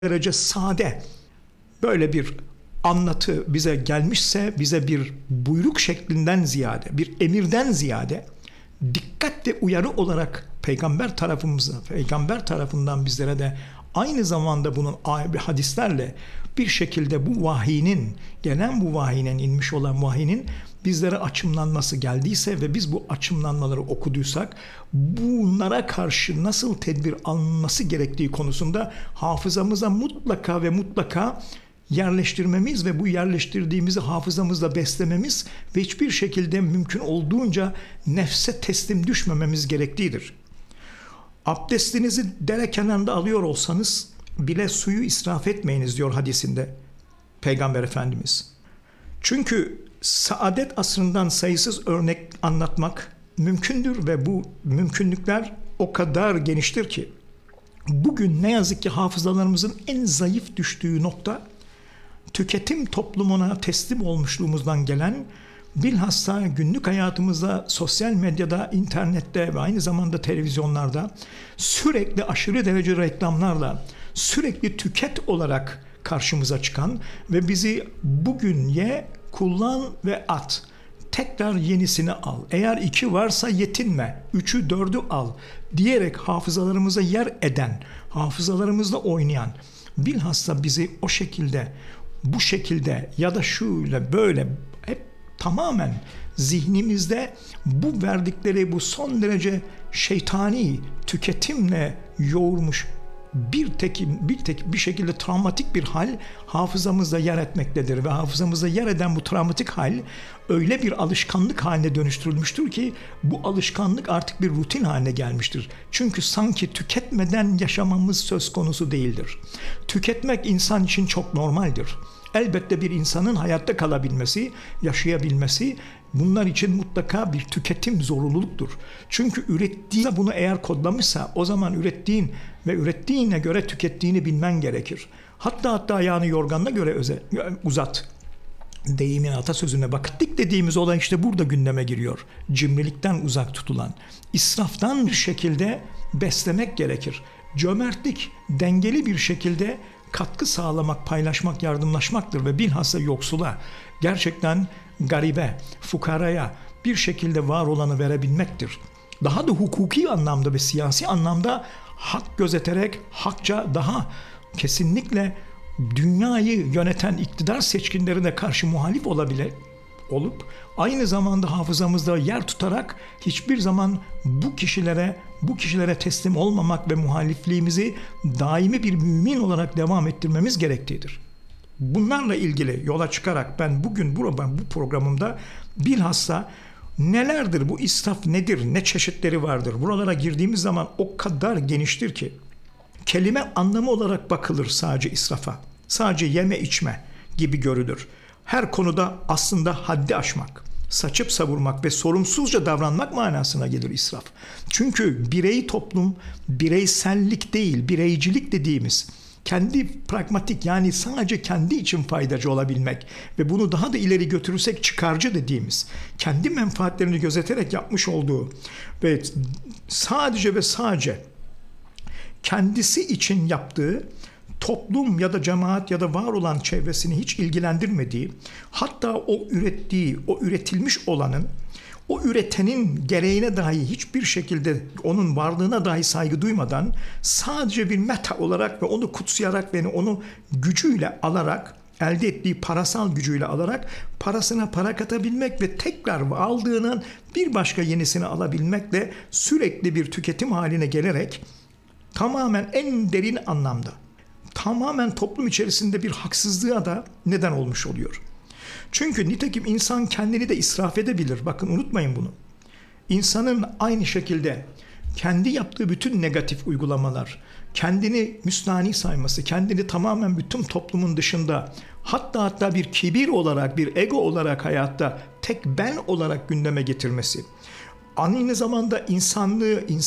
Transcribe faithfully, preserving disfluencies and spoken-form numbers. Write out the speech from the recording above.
derece sade böyle bir anlatı bize gelmişse, bize bir buyruk şeklinden ziyade, bir emirden ziyade dikkat ve uyarı olarak peygamber tarafımıza, peygamber tarafından bizlere de aynı zamanda bunun hadislerle bir şekilde bu vahiyinin, gelen bu vahiyinin, inmiş olan vahiyinin bizlere açımlanması geldiyse ve biz bu açımlanmaları okuduysak, bunlara karşı nasıl tedbir alınması gerektiği konusunda hafızamıza mutlaka ve mutlaka yerleştirmemiz ve bu yerleştirdiğimizi hafızamızda beslememiz ve hiçbir şekilde mümkün olduğunca nefse teslim düşmememiz gerektiğidir. Abdestinizi dere kenarında alıyor olsanız bile suyu israf etmeyiniz diyor hadisinde Peygamber Efendimiz. Çünkü saadet asrından sayısız örnek anlatmak mümkündür ve bu mümkünlükler o kadar geniştir ki bugün ne yazık ki hafızalarımızın en zayıf düştüğü nokta tüketim toplumuna teslim olmuşluğumuzdan gelen, bilhassa günlük hayatımızda, sosyal medyada, internette ve aynı zamanda televizyonlarda sürekli aşırı derece reklamlarla, sürekli tüket olarak karşımıza çıkan ve bizi bugün ye, kullan ve at, tekrar yenisini al, eğer iki varsa yetinme, üçü dördü al diyerek hafızalarımıza yer eden, hafızalarımızla oynayan, bilhassa bizi o şekilde, bu şekilde ya da şöyle böyle hep tamamen zihnimizde bu verdikleri bu son derece şeytani tüketimle yoğurmuş bir tek bir tek bir şekilde travmatik bir hal hafızamızda yer etmektedir ve hafızamızda yer eden bu travmatik hal öyle bir alışkanlık haline dönüştürülmüştür ki bu alışkanlık artık bir rutin haline gelmiştir. Çünkü sanki tüketmeden yaşamamız söz konusu değildir. Tüketmek insan için çok normaldir. Elbette bir insanın hayatta kalabilmesi, yaşayabilmesi bunlar için mutlaka bir tüketim zorunluluktur. Çünkü ürettiğin bunu eğer kodlamışsa o zaman ürettiğin ve ürettiğine göre tükettiğini bilmen gerekir. Hatta hatta ayağını yorganına göre öze, uzat. Deyimin atasözüne vakitlik dediğimiz olay işte burada gündeme giriyor. Cimrilikten uzak tutulan, israftan bir şekilde beslemek gerekir. Cömertlik dengeli bir şekilde katkı sağlamak, paylaşmak, yardımlaşmaktır ve bilhassa yoksula, gerçekten garibe, fukaraya bir şekilde var olanı verebilmektir. Daha da hukuki anlamda ve siyasi anlamda hak gözeterek hakça daha kesinlikle dünyayı yöneten iktidar seçkinlerine karşı muhalif olabile olup aynı zamanda hafızamızda yer tutarak hiçbir zaman bu kişilere bu kişilere teslim olmamak ve muhalifliğimizi daimi bir mümin olarak devam ettirmemiz gerektiğidir. Bunlarla ilgili yola çıkarak ben bugün burada bu programımda bilhassa nelerdir bu israf nedir, ne çeşitleri vardır? Buralara girdiğimiz zaman o kadar geniştir ki kelime anlamı olarak bakılır sadece israfa. Sadece yeme içme gibi görülür. Her konuda aslında haddi aşmak, saçıp savurmak ve sorumsuzca davranmak manasına gelir israf. Çünkü birey toplum, bireysellik değil, bireycilik dediğimiz kendi pragmatik yani sadece kendi için faydacı olabilmek ve bunu daha da ileri götürürsek çıkarcı dediğimiz, kendi menfaatlerini gözeterek yapmış olduğu ve sadece ve sadece kendisi için yaptığı toplum ya da cemaat ya da var olan çevresini hiç ilgilendirmediği, hatta o ürettiği, o üretilmiş olanın, o üretenin gereğine dahi hiçbir şekilde onun varlığına dahi saygı duymadan sadece bir meta olarak ve onu kutsayarak ve onu gücüyle alarak, elde ettiği parasal gücüyle alarak parasına para katabilmek ve tekrar aldığının bir başka yenisini alabilmekle sürekli bir tüketim haline gelerek tamamen en derin anlamda tamamen toplum içerisinde bir haksızlığa da neden olmuş oluyor. Çünkü nitekim insan kendini de israf edebilir. Bakın unutmayın bunu. İnsanın aynı şekilde kendi yaptığı bütün negatif uygulamalar, kendini müstahni sayması, kendini tamamen bütün toplumun dışında hatta hatta bir kibir olarak, bir ego olarak hayatta tek ben olarak gündeme getirmesi, aynı zamanda insanlığı,